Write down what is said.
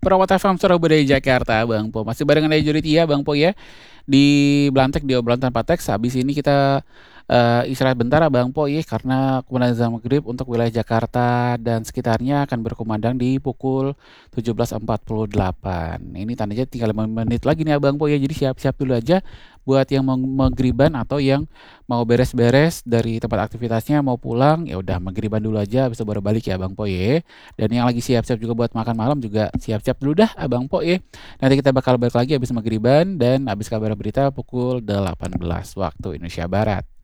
Perawat FM Surabaya Jakarta, Bang Po. Masih barengan dari Juritia, Bang Po ya. Di Belantek di obrolan tanpa teks. Habis ini kita istirahat bentar, Bang Po ya, karena kemudian azan maghrib untuk wilayah Jakarta dan sekitarnya akan berkumandang di pukul 17.48. Ini tandanya tinggal 5 menit lagi nih, Bang Po ya. Jadi siap-siap dulu aja buat yang mau maghriban atau yang mau beres-beres dari tempat aktivitasnya mau pulang, ya udah maghriban dulu aja, habis itu baru balik ya, Bang Po ya. Dan yang lagi siap-siap juga buat makan malam juga siap-siap dulu dah Abang Po ya. Nanti kita bakal balik lagi habis maghriban dan habis kabar berita pukul 18 waktu Indonesia Barat.